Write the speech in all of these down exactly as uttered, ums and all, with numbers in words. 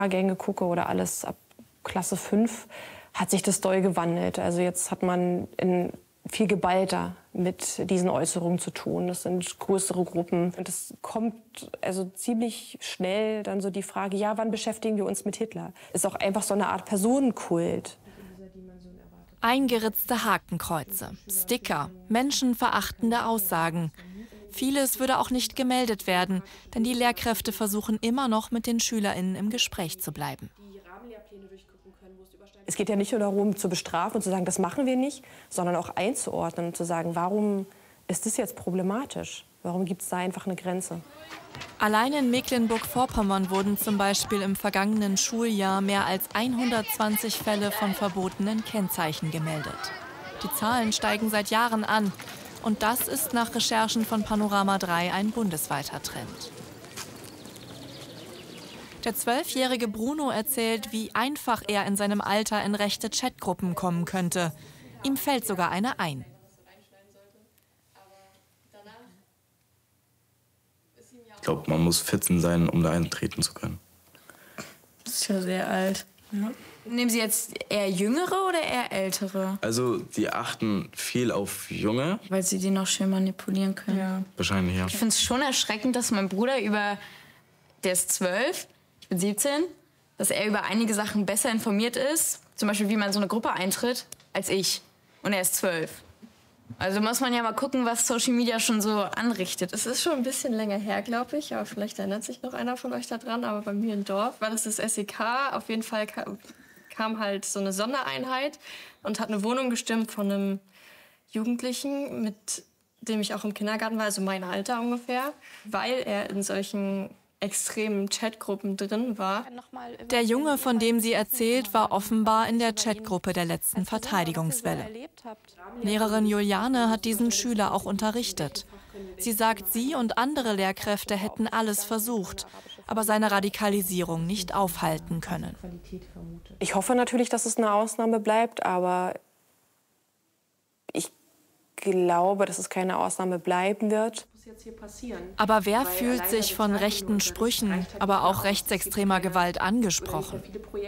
Jahrgänge gucke oder alles ab Klasse fünf, hat sich das doll gewandelt. Also jetzt hat man in viel geballter mit diesen Äußerungen zu tun. Das sind größere Gruppen. Und es kommt also ziemlich schnell dann so die Frage, ja, wann beschäftigen wir uns mit Hitler? Ist auch einfach so eine Art Personenkult. Eingeritzte Hakenkreuze, Sticker, menschenverachtende Aussagen. Vieles würde auch nicht gemeldet werden, denn die Lehrkräfte versuchen immer noch, mit den SchülerInnen im Gespräch zu bleiben. Es geht ja nicht nur darum, zu bestrafen und zu sagen, das machen wir nicht, sondern auch einzuordnen und zu sagen, warum ist das jetzt problematisch? Warum gibt es da einfach eine Grenze? Allein in Mecklenburg-Vorpommern wurden zum Beispiel im vergangenen Schuljahr mehr als hundertzwanzig Fälle von verbotenen Kennzeichen gemeldet. Die Zahlen steigen seit Jahren an. Und das ist nach Recherchen von Panorama drei ein bundesweiter Trend. Der zwölfjährige Bruno erzählt, wie einfach er in seinem Alter in rechte Chatgruppen kommen könnte. Ihm fällt sogar eine ein. Ich glaube, man muss vierzehn sein, um da eintreten zu können. Das ist ja sehr alt. Ja. Nehmen Sie jetzt eher Jüngere oder eher Ältere? Also die achten viel auf Junge. Weil sie die noch schön manipulieren können. Ja. Wahrscheinlich, ja. Ich finde es schon erschreckend, dass mein Bruder über, der ist zwölf, ich bin siebzehn, dass er über einige Sachen besser informiert ist, zum Beispiel wie man in so eine Gruppe eintritt, als ich. Und er ist zwölf. Also muss man ja mal gucken, was Social Media schon so anrichtet. Es ist schon ein bisschen länger her, glaube ich, aber vielleicht erinnert sich noch einer von euch daran. Aber bei mir im Dorf war das das S E K. Auf jeden Fall kam, kam halt so eine Sondereinheit und hat eine Wohnung gestimmt von einem Jugendlichen, mit dem ich auch im Kindergarten war, also mein Alter ungefähr, weil er in solchen extremen Chatgruppen drin war. Der Junge, von dem sie erzählt, war offenbar in der Chatgruppe der letzten Verteidigungswelle. Lehrerin Juliane hat diesen Schüler auch unterrichtet. Sie sagt, sie und andere Lehrkräfte hätten alles versucht, aber seine Radikalisierung nicht aufhalten können. Ich hoffe natürlich, dass es eine Ausnahme bleibt, aber ich glaube, dass es keine Ausnahme bleiben wird. Aber wer fühlt sich von rechten Sprüchen, aber auch rechtsextremer Gewalt angesprochen?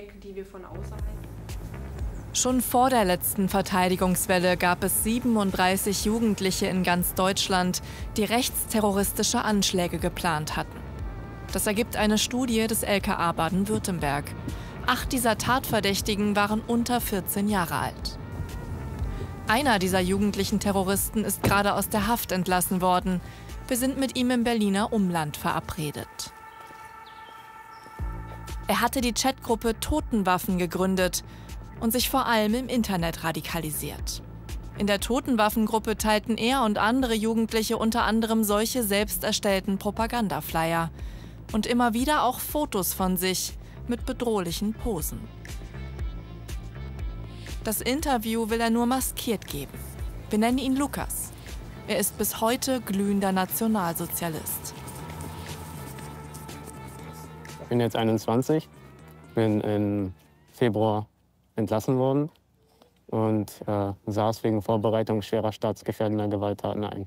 Schon vor der letzten Verteidigungswelle gab es siebenunddreißig Jugendliche in ganz Deutschland, die rechtsterroristische Anschläge geplant hatten. Das ergibt eine Studie des L K A Baden-Württemberg. Acht dieser Tatverdächtigen waren unter vierzehn Jahre alt. Einer dieser jugendlichen Terroristen ist gerade aus der Haft entlassen worden. Wir sind mit ihm im Berliner Umland verabredet. Er hatte die Chatgruppe Totenwaffen gegründet und sich vor allem im Internet radikalisiert. In der Totenwaffengruppe teilten er und andere Jugendliche unter anderem solche selbst erstellten Propagandaflyer und immer wieder auch Fotos von sich mit bedrohlichen Posen. Das Interview will er nur maskiert geben. Wir nennen ihn Lukas. Er ist bis heute glühender Nationalsozialist. Ich bin jetzt einundzwanzig, bin im Februar entlassen worden und äh, saß wegen Vorbereitung schwerer staatsgefährdender Gewalttaten ein.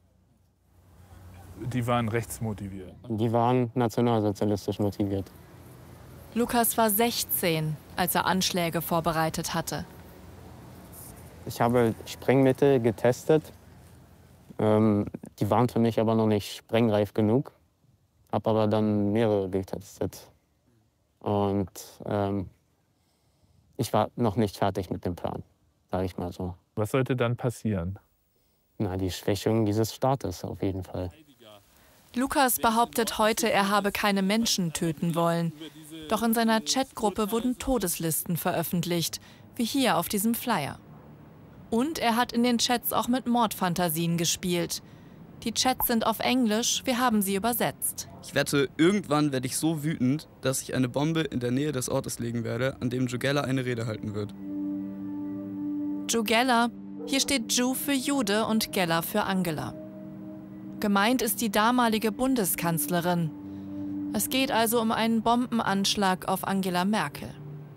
Die waren rechtsmotiviert? Die waren nationalsozialistisch motiviert. Lukas war sechzehn, als er Anschläge vorbereitet hatte. Ich habe Sprengmittel getestet. Ähm, die waren für mich aber noch nicht sprengreif genug. Habe aber dann mehrere getestet. Und ähm, ich war noch nicht fertig mit dem Plan, sage ich mal so. Was sollte dann passieren? Na, die Schwächung dieses Staates auf jeden Fall. Lukas behauptet heute, er habe keine Menschen töten wollen. Doch in seiner Chatgruppe wurden Todeslisten veröffentlicht, wie hier auf diesem Flyer. Und er hat in den Chats auch mit Mordfantasien gespielt. Die Chats sind auf Englisch, wir haben sie übersetzt. Ich wette, irgendwann werde ich so wütend, dass ich eine Bombe in der Nähe des Ortes legen werde, an dem Jugella eine Rede halten wird. Jugella, hier steht Ju für Jude und Gella für Angela. Gemeint ist die damalige Bundeskanzlerin. Es geht also um einen Bombenanschlag auf Angela Merkel.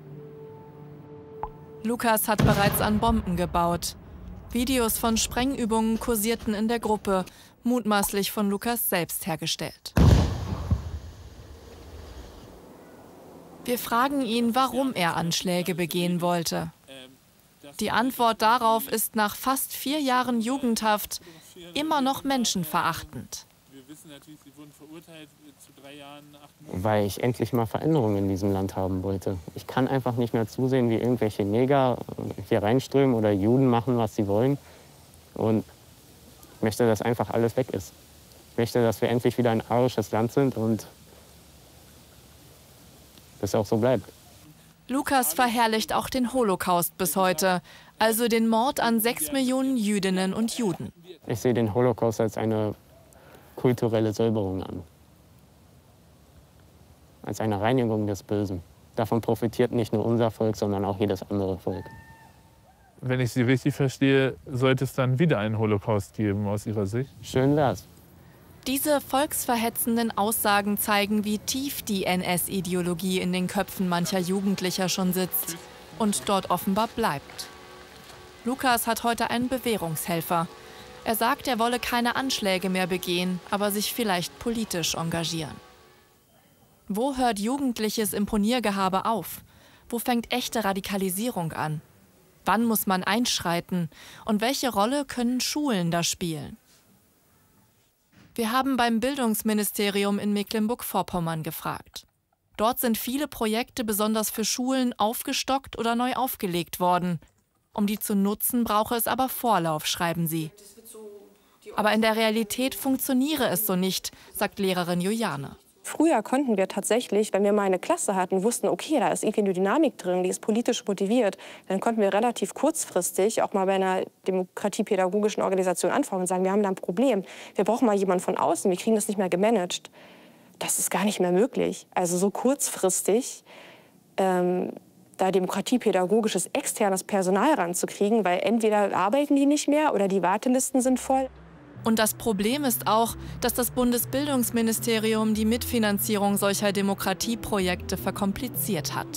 Lukas hat bereits an Bomben gebaut. Videos von Sprengübungen kursierten in der Gruppe, mutmaßlich von Lukas selbst hergestellt. Wir fragen ihn, warum er Anschläge begehen wollte. Die Antwort darauf ist nach fast vier Jahren Jugendhaft immer noch menschenverachtend. Weil ich endlich mal Veränderungen in diesem Land haben wollte. Ich kann einfach nicht mehr zusehen, wie irgendwelche Neger hier reinströmen oder Juden machen, was sie wollen. Und ich möchte, dass einfach alles weg ist. Ich möchte, dass wir endlich wieder ein arisches Land sind und das auch so bleibt. Lukas verherrlicht auch den Holocaust bis heute, also den Mord an sechs Millionen Jüdinnen und Juden. Ich sehe den Holocaust als eine kulturelle Säuberung an. Als eine Reinigung des Bösen. Davon profitiert nicht nur unser Volk, sondern auch jedes andere Volk. Wenn ich Sie richtig verstehe, sollte es dann wieder einen Holocaust geben aus Ihrer Sicht? Schön wär's. Diese volksverhetzenden Aussagen zeigen, wie tief die N S-Ideologie in den Köpfen mancher Jugendlicher schon sitzt und dort offenbar bleibt. Lukas hat heute einen Bewährungshelfer. Er sagt, er wolle keine Anschläge mehr begehen, aber sich vielleicht politisch engagieren. Wo hört jugendliches Imponiergehabe auf? Wo fängt echte Radikalisierung an? Wann muss man einschreiten? Und welche Rolle können Schulen da spielen? Wir haben beim Bildungsministerium in Mecklenburg-Vorpommern gefragt. Dort sind viele Projekte besonders für Schulen aufgestockt oder neu aufgelegt worden. Um die zu nutzen, brauche es aber Vorlauf, schreiben sie. Aber in der Realität funktioniere es so nicht, sagt Lehrerin Juliane. Früher konnten wir tatsächlich, wenn wir mal eine Klasse hatten, wussten, okay, da ist irgendwie eine Dynamik drin, die ist politisch motiviert, dann konnten wir relativ kurzfristig auch mal bei einer demokratiepädagogischen Organisation anfragen und sagen, wir haben da ein Problem, wir brauchen mal jemanden von außen, wir kriegen das nicht mehr gemanagt. Das ist gar nicht mehr möglich. Also so kurzfristig ähm, da demokratiepädagogisches externes Personal ranzukriegen, weil entweder arbeiten die nicht mehr oder die Wartelisten sind voll. Und das Problem ist auch, dass das Bundesbildungsministerium die Mitfinanzierung solcher Demokratieprojekte verkompliziert hat.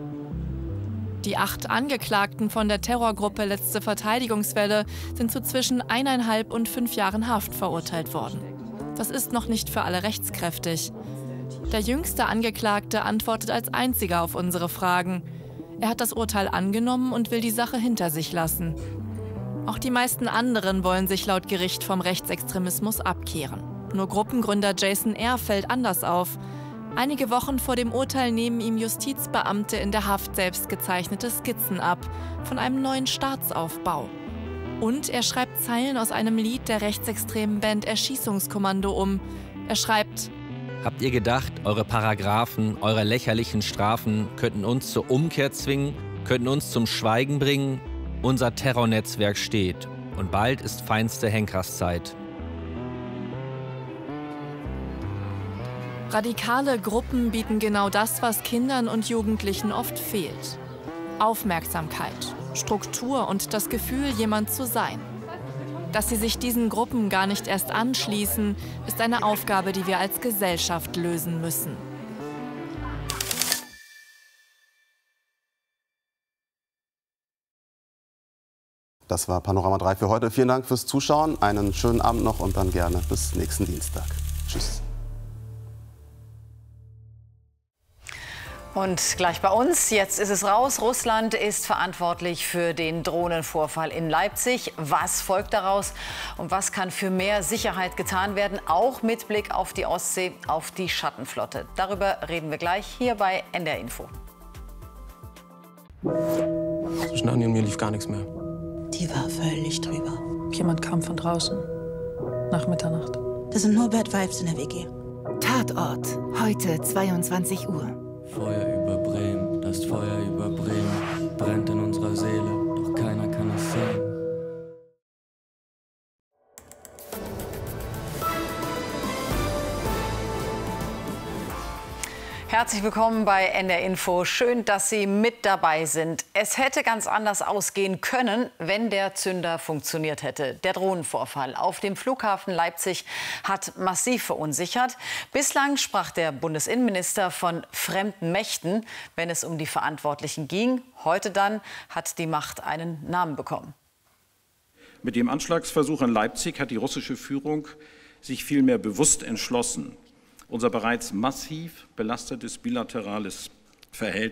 Die acht Angeklagten von der Terrorgruppe Letzte Verteidigungswelle sind zu zwischen eineinhalb und fünf Jahren Haft verurteilt worden. Das ist noch nicht für alle rechtskräftig. Der jüngste Angeklagte antwortet als einziger auf unsere Fragen. Er hat das Urteil angenommen und will die Sache hinter sich lassen. Auch die meisten anderen wollen sich laut Gericht vom Rechtsextremismus abkehren. Nur Gruppengründer Jason R. fällt anders auf. Einige Wochen vor dem Urteil nehmen ihm Justizbeamte in der Haft selbst gezeichnete Skizzen ab von einem neuen Staatsaufbau. Und er schreibt Zeilen aus einem Lied der rechtsextremen Band Erschießungskommando um. Er schreibt: Habt ihr gedacht, eure Paragraphen, eure lächerlichen Strafen könnten uns zur Umkehr zwingen, könnten uns zum Schweigen bringen? Unser Terrornetzwerk steht und bald ist feinste Henkerszeit. Radikale Gruppen bieten genau das, was Kindern und Jugendlichen oft fehlt. Aufmerksamkeit, Struktur und das Gefühl, jemand zu sein. Dass sie sich diesen Gruppen gar nicht erst anschließen, ist eine Aufgabe, die wir als Gesellschaft lösen müssen. Das war Panorama drei für heute. Vielen Dank fürs Zuschauen. Einen schönen Abend noch und dann gerne bis nächsten Dienstag. Tschüss. Und gleich bei uns, jetzt ist es raus. Russland ist verantwortlich für den Drohnenvorfall in Leipzig. Was folgt daraus und was kann für mehr Sicherheit getan werden, auch mit Blick auf die Ostsee, auf die Schattenflotte? Darüber reden wir gleich hier bei N D R Info. Zwischen Anni und mir lief gar nichts mehr. Die war völlig drüber. Jemand kam von draußen. Nach Mitternacht. Das sind nur Bad Vibes in der W G. Tatort. Heute zweiundzwanzig Uhr. Feuer über Bremen, das Feuer über Bremen brennt in unserer Seele, doch keiner kann es sehen. Herzlich willkommen bei N D R Info. Schön, dass Sie mit dabei sind. Es hätte ganz anders ausgehen können, wenn der Zünder funktioniert hätte. Der Drohnenvorfall auf dem Flughafen Leipzig hat massiv verunsichert. Bislang sprach der Bundesinnenminister von fremden Mächten, wenn es um die Verantwortlichen ging. Heute dann hat die Macht einen Namen bekommen. Mit dem Anschlagsversuch in Leipzig hat die russische Führung sich vielmehr bewusst entschlossen, unser bereits massiv belastetes bilaterales verhält.